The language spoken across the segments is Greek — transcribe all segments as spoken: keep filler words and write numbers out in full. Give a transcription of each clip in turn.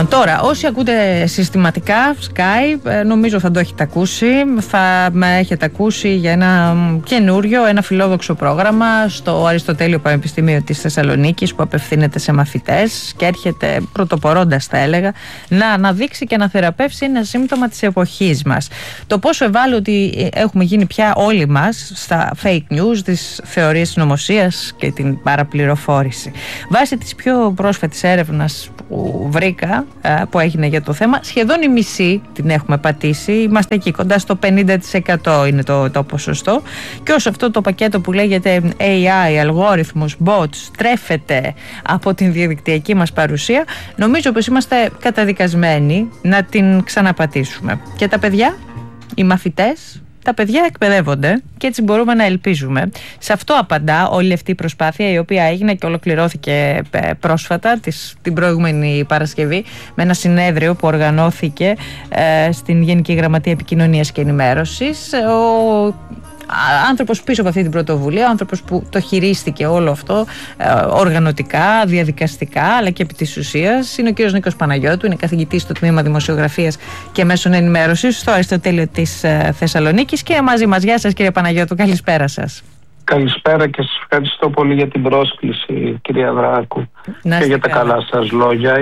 Λοιπόν, τώρα, όσοι ακούτε συστηματικά Sky, νομίζω θα το έχετε ακούσει. Θα με έχετε ακούσει για ένα καινούριο, ένα φιλόδοξο πρόγραμμα στο Αριστοτέλειο Πανεπιστήμιο της Θεσσαλονίκης που απευθύνεται σε μαθητές και έρχεται πρωτοπορώντας, θα έλεγα, να αναδείξει και να θεραπεύσει ένα σύμπτωμα της εποχής μας. Το πόσο ευάλωτοι έχουμε γίνει πια όλοι μας στα fake news, τις θεωρίες συνωμοσίας και την παραπληροφόρηση. Βάσει της πιο πρόσφατης έρευνας που βρήκα, που έγινε για το θέμα, σχεδόν η μισή την έχουμε πατήσει. Είμαστε εκεί κοντά στο πενήντα τοις εκατό είναι το, το ποσοστό. Και όσο αυτό το πακέτο που λέγεται έι άι, αλγόριθμος, bots, τρέφεται από την διαδικτυακή μας παρουσία, νομίζω πως είμαστε καταδικασμένοι να την ξαναπατήσουμε. Και τα παιδιά, οι μαθητές, τα παιδιά εκπαιδεύονται και έτσι μπορούμε να ελπίζουμε. Σε αυτό απαντά όλη αυτή η προσπάθεια, η οποία έγινε και ολοκληρώθηκε πρόσφατα την προηγούμενη Παρασκευή με ένα συνέδριο που οργανώθηκε ε, στην Γενική Γραμματεία Επικοινωνίας και Ενημέρωσης. Ο άνθρωπος πίσω από αυτή την πρωτοβουλία, ο άνθρωπος που το χειρίστηκε όλο αυτό ε, οργανωτικά, διαδικαστικά, αλλά και επί της ουσίας, είναι ο κύριος Νίκος Παναγιώτου, είναι καθηγητής στο Τμήμα Δημοσιογραφίας και Μέσων Ενημέρωσης στο Αριστοτέλειο της ε, Θεσσαλονίκης και μαζί μας. Γεια σας, κύριε Παναγιώτου, καλησπέρα σας. Καλησπέρα και σας ευχαριστώ πολύ για την πρόσκληση, κυρία Δράκου, και για τα καλά σας λόγια.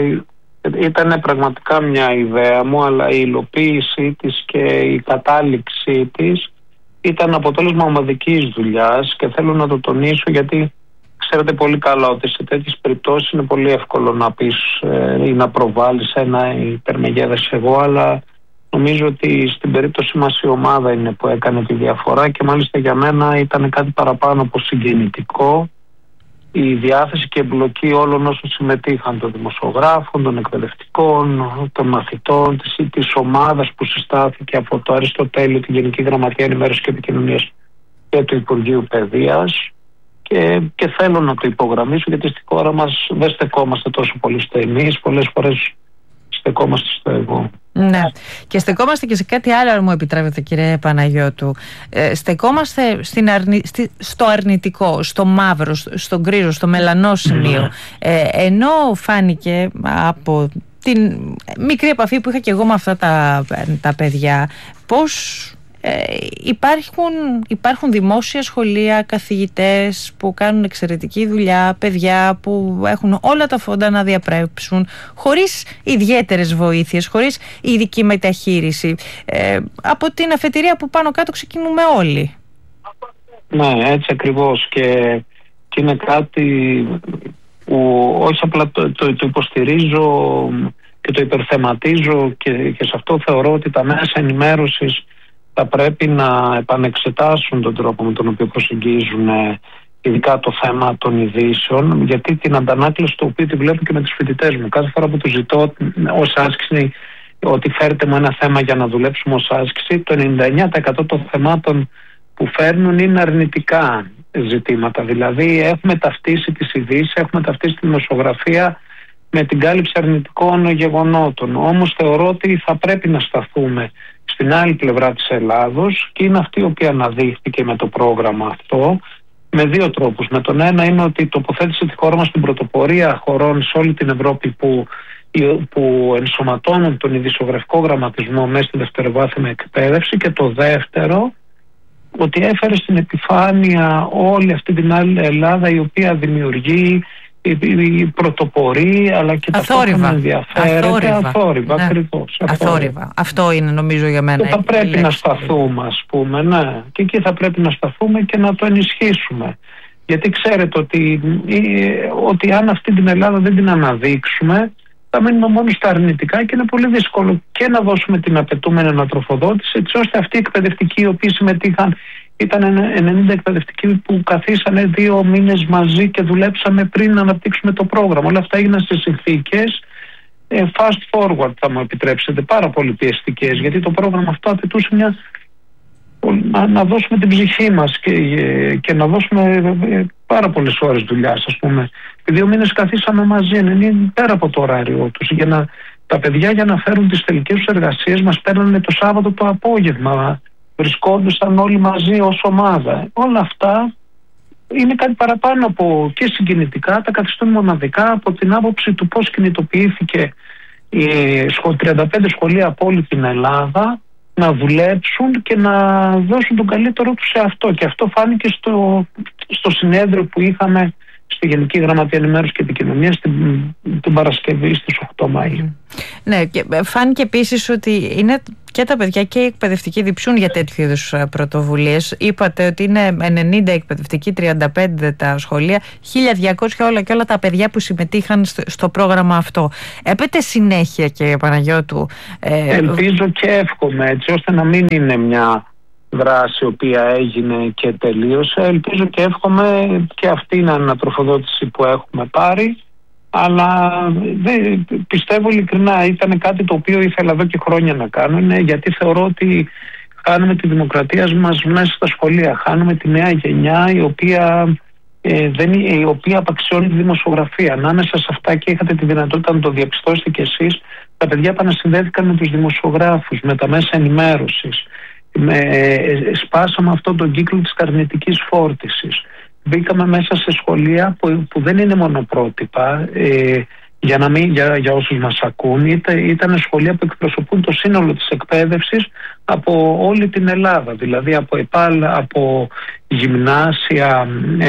Ήταν πραγματικά μια ιδέα μου, αλλά η υλοποίησή της και η κατάληξή της ήταν αποτέλεσμα ομαδικής δουλειάς και θέλω να το τονίσω, γιατί ξέρετε πολύ καλά ότι σε τέτοιες περιπτώσεις είναι πολύ εύκολο να πεις ε, ή να προβάλλεις ένα υπερμεγέδες εγώ, αλλά νομίζω ότι στην περίπτωση μας η ομάδα είναι που έκανε τη διαφορά και μάλιστα για μένα ήταν κάτι παραπάνω από συγκινητικό η διάθεση και εμπλοκή όλων όσων συμμετείχαν, των δημοσιογράφων, των εκπαιδευτικών, των μαθητών, της, της ομάδας που συστάθηκε από το Αριστοτέλειο, τη Γενική Γραμματεία Ενημέρωσης και Επικοινωνίας και του Υπουργείου Παιδείας. Και, και θέλω να το υπογραμμίσω, γιατί στη χώρα μας δεν στεκόμαστε τόσο πολύ στο εμείς, πολλές φορές στεκόμαστε στο εγώ. Ναι, και στεκόμαστε και σε κάτι άλλο, αν μου επιτρέπετε, κύριε Παναγιώτου. Ε, στεκόμαστε στην αρνη... στο αρνητικό, στο μαύρο, στο γκρίζο, στο μελανό σημείο. Ε, ενώ φάνηκε από την μικρή επαφή που είχα και εγώ με αυτά τα, τα παιδιά, πώς Ε, υπάρχουν, υπάρχουν δημόσια σχολεία, καθηγητές που κάνουν εξαιρετική δουλειά, παιδιά που έχουν όλα τα φόντα να διαπρέψουν χωρίς ιδιαίτερες βοήθειες, χωρίς ειδική μεταχείριση. Ε, από την αφετηρία που πάνω κάτω ξεκινούμε όλοι. Ναι, έτσι ακριβώς, και, και είναι κάτι που όχι απλά το, το, το υποστηρίζω και το υπερθεματίζω και, και σε αυτό θεωρώ ότι τα μέσα ενημέρωσης θα πρέπει να επανεξετάσουν τον τρόπο με τον οποίο προσεγγίζουν ειδικά το θέμα των ειδήσεων, γιατί την αντανάκλαση το οποίο τη βλέπω και με τους φοιτητές μου. Κάθε φορά που τους ζητώ ως άσκηση ότι φέρετε μου ένα θέμα για να δουλέψουμε ως άσκηση, το ενενήντα εννέα τοις εκατό των θεμάτων που φέρνουν είναι αρνητικά ζητήματα. Δηλαδή έχουμε ταυτίσει τις ειδήσεις, έχουμε ταυτίσει τη δημοσιογραφία με την κάλυψη αρνητικών γεγονότων. Όμως θεωρώ ότι θα πρέπει να σταθούμε στην άλλη πλευρά της Ελλάδος και είναι αυτή η οποία αναδείχθηκε με το πρόγραμμα αυτό με δύο τρόπους. Με τον ένα είναι ότι τοποθέτησε τη χώρα μας στην πρωτοπορία χωρών σε όλη την Ευρώπη που, που ενσωματώνουν τον ειδησιογραφικό γραμματισμό μέσα στη δευτεροβάθμια εκπαίδευση, και το δεύτερο ότι έφερε στην επιφάνεια όλη αυτή την άλλη Ελλάδα η οποία δημιουργεί, η πρωτοπορεί, αλλά και ταυτόχρονα ενδιαφέρεται. Αθόρυβα. Αθόρυβα, ναι. ακριβώς. Αθόρυβα. Αυτό είναι νομίζω για μένα. Και θα πρέπει να σταθούμε, ας πούμε, ναι. Και εκεί θα πρέπει να σταθούμε και να το ενισχύσουμε. Γιατί ξέρετε ότι, ότι αν αυτή την Ελλάδα δεν την αναδείξουμε, θα μείνουμε μόνο στα αρνητικά και είναι πολύ δύσκολο και να δώσουμε την απαιτούμενη ανατροφοδότηση, έτσι ώστε αυτοί οι εκπαιδευτικοί οι οποίοι συμμετείχαν, ήταν ενενήντα εκπαιδευτικοί που καθίσανε δύο μήνες μαζί και δουλέψαμε πριν να αναπτύξουμε το πρόγραμμα. Όλα αυτά έγιναν σε συνθήκες fast forward, θα μου επιτρέψετε, πάρα πολύ πιεστικές, γιατί το πρόγραμμα αυτό απαιτούσε μια, να, να δώσουμε την ψυχή μας και, και να δώσουμε πάρα πολλές ώρες δουλειάς, ας πούμε. Δύο μήνες καθίσαμε μαζί, είναι πέρα από το ωράριό τους. Για να, τα παιδιά για να φέρουν τις τελικές τους εργασίες μας παίρνανε το Σάββατο το απόγευμα. Βρισκόντουσαν όλοι μαζί ως ομάδα. Όλα αυτά είναι κάτι παραπάνω από και συγκινητικά, τα καθιστούν μοναδικά από την άποψη του πώς κινητοποιήθηκε τριάντα πέντε σχολεία από όλη την Ελλάδα να δουλέψουν και να δώσουν τον καλύτερό τους σε αυτό. Και αυτό φάνηκε στο, στο συνέδριο που είχαμε στη Γενική Γραμματεία Ενημέρωσης και Επικοινωνίας την, την Παρασκευή στις οκτώ Μαΐου. Ναι, και φάνηκε επίσης ότι είναι και τα παιδιά και οι εκπαιδευτικοί διψούν για τέτοιου είδους πρωτοβουλίες. Είπατε ότι είναι ενενήντα εκπαιδευτικοί, τριάντα πέντε τα σχολεία, χίλια διακόσια όλα και όλα τα παιδιά που συμμετείχαν στο, στο πρόγραμμα αυτό. Έπεται συνέχεια, κύριε Παναγιώτου? Ε... Ελπίζω και εύχομαι, έτσι ώστε να μην είναι μια δράση η οποία έγινε και τελείωσε. Ελπίζω και εύχομαι και αυτή είναι ανατροφοδότηση που έχουμε πάρει, αλλά δεν, πιστεύω ειλικρινά ήταν κάτι το οποίο ήθελα εδώ και χρόνια να κάνω, είναι γιατί θεωρώ ότι χάνουμε τη δημοκρατία μας μέσα στα σχολεία, χάνουμε τη νέα γενιά η οποία, ε, δεν, η οποία απαξιώνει τη δημοσιογραφία. Ανάμεσα σε αυτά, και είχατε τη δυνατότητα να το διαπιστώσετε κι εσείς, τα παιδιά επανασυνδέθηκαν με τους δημοσιογράφους, με τα μέσα ενημέρωσης. Με, σπάσαμε αυτόν τον κύκλο της καρνητικής φόρτισης. Μπήκαμε μέσα σε σχολεία που, που δεν είναι μονοπρότυπα, ε, για, να μην, για, για όσους μας ακούν. Ήταν, ήταν σχολεία που εκπροσωπούν το σύνολο της εκπαίδευσης από όλη την Ελλάδα, δηλαδή από ΕΠΑΛ, από γυμνάσια,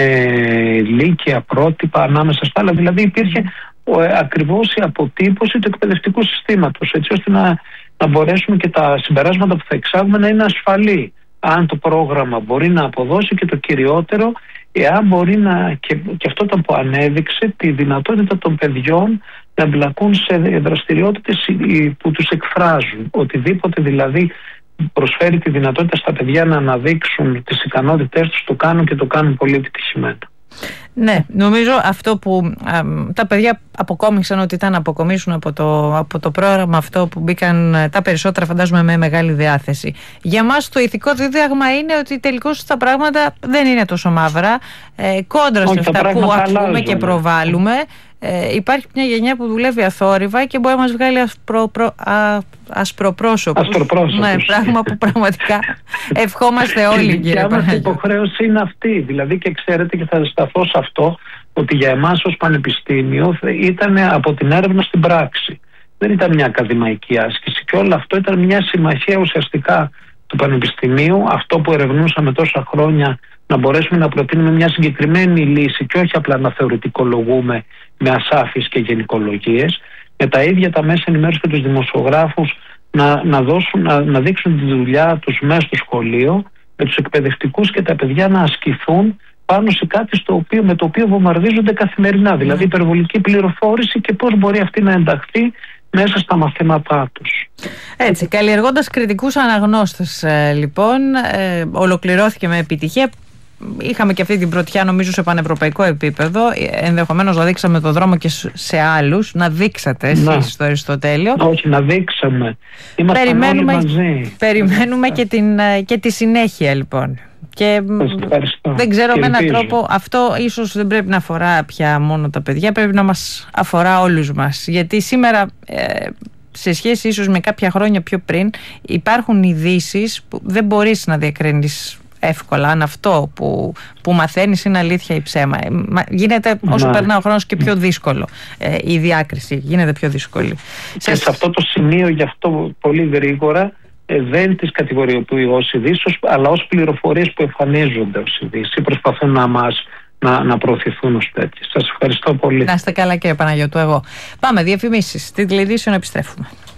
ε, λύκεια, πρότυπα, ανάμεσα στα άλλα. Δηλαδή υπήρχε ε, ακριβώς η αποτύπωση του εκπαιδευτικού συστήματος, έτσι ώστε να να μπορέσουμε και τα συμπεράσματα που θα εξάγουμε να είναι ασφαλή. Αν το πρόγραμμα μπορεί να αποδώσει, και το κυριότερο, εάν μπορεί να, και, και αυτό το που ανέδειξε, τη δυνατότητα των παιδιών να εμπλακούν σε δραστηριότητες που τους εκφράζουν. Οτιδήποτε δηλαδή προσφέρει τη δυνατότητα στα παιδιά να αναδείξουν τις ικανότητές τους, το κάνουν και το κάνουν πολύ επιτυχημένα. Ναι, νομίζω αυτό που α, τα παιδιά αποκόμισαν ότι ήταν να αποκομίσουν από το, από το πρόγραμμα αυτό, που μπήκαν τα περισσότερα, φαντάζομαι, με μεγάλη διάθεση. Για μας το ηθικό δίδαγμα είναι ότι τελικώς τα πράγματα δεν είναι τόσο μαύρα. Ε, κόντρα σε αυτά που ακούμε και προβάλλουμε, ε, υπάρχει μια γενιά που δουλεύει αθόρυβα και μπορεί να μας βγάλει ασπρο, προ, α, ασπροπρόσωπους. Ναι, πράγμα που πραγματικά ευχόμαστε όλοι, κύριε Παναγιώτη. Η υποχρέωση είναι αυτή. Δηλαδή, και ξέρετε, και θα σταθώ σε αυτό, ότι για εμάς ως πανεπιστήμιο ήταν από την έρευνα στην πράξη. Δεν ήταν μια ακαδημαϊκή άσκηση, και όλο αυτό ήταν μια συμμαχία ουσιαστικά του πανεπιστημίου, αυτό που ερευνούσαμε τόσα χρόνια, να μπορέσουμε να προτείνουμε μια συγκεκριμένη λύση και όχι απλά να θεωρητικολογούμε με ασάφειες και γενικολογίες, με τα ίδια τα μέσα ενημέρωσης και τους δημοσιογράφους να, να, δώσουν, να, να δείξουν τη δουλειά τους μέσα στο σχολείο, με τους εκπαιδευτικούς και τα παιδιά να ασκηθούν πάνω σε κάτι στο οποίο, με το οποίο βομβαρδίζονται καθημερινά, δηλαδή υπερβολική πληροφόρηση, και πώς μπορεί αυτή να ενταχθεί μέσα στα μαθήματά τους. Έτσι, καλλιεργώντας κριτικούς αναγνώστες, ε, λοιπόν, ε, ολοκληρώθηκε με επιτυχία. Είχαμε και αυτή την πρωτιά, νομίζω, σε πανευρωπαϊκό επίπεδο. Ενδεχομένως να δείξαμε το δρόμο και σε άλλους. Να δείξατε εσείς, ναι, στο Αριστοτέλειο. Όχι, να δείξαμε. Είμαστε περιμένουμε, όλοι μαζί. Περιμένουμε και, την, και τη συνέχεια, λοιπόν. Και δεν ξέρω, με έναν τρόπο αυτό ίσως δεν πρέπει να αφορά πια μόνο τα παιδιά, πρέπει να μας αφορά όλους μας. Γιατί σήμερα, ε, σε σχέση ίσως με κάποια χρόνια πιο πριν, υπάρχουν ειδήσεις που δεν μπορείς να διακρίνεις εύκολα αν αυτό που, που μαθαίνεις είναι αλήθεια ή ψέμα. Γίνεται όσο ναι. περνά ο χρόνος και πιο δύσκολο, ε, η διάκριση γίνεται πιο δύσκολη. Και σε αυτό το σημείο, γι' αυτό πολύ γρήγορα, ε, δεν τις κατηγοριοποιεί ως ειδήσεις, αλλά ως πληροφορίες που εμφανίζονται ως ειδήσεις ή προσπαθούν να μας να, να προωθηθούν ως τέτοιες. Σας ευχαριστώ πολύ. Να είστε καλά, κύριε Παναγιώτου. Εγώ. Πάμε διαφημίσεις. Στην τηλεδιήσεων επιστρέφουμε.